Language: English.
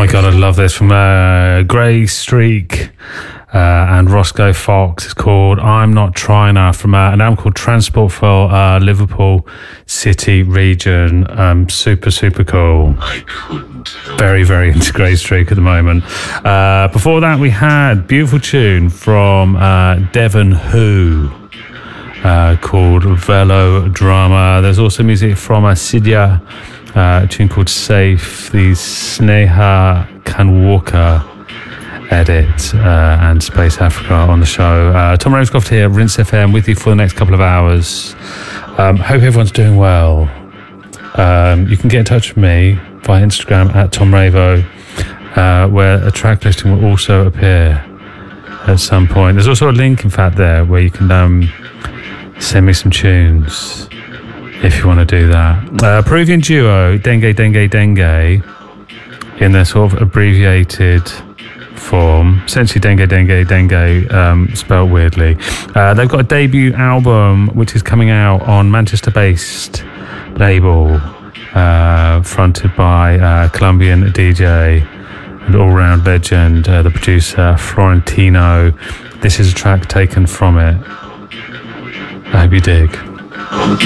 my God, I love this from Grey Streak and Roscoe Fox. It's called I'm Not Trying from an album called Transport for Liverpool City Region. Super, super cool. Very, very into Grey Streak at the moment. Before that, we had beautiful tune from Devon Who. Called Velodrama. There's also music from Sidya, a tune called Safe, the Sneha Kanwalker edit, and Space Africa on the show. Tom Ravenscroft here, Rinse FM, with you for the next couple of hours. Hope everyone's doing well. You can get in touch with me via Instagram at Tom Ravo, where a track listing will also appear at some point. There's also a link, in fact, there where you can send me some tunes if you want to do that. Peruvian duo Dengue Dengue Dengue, in their sort of abbreviated form, essentially Dengue Dengue Dengue, spelled weirdly. They've got a debut album which is coming out on Manchester-based label, fronted by Colombian DJ and all-round legend, the producer Florentino. This is a track taken from it. I hope you dig. Thank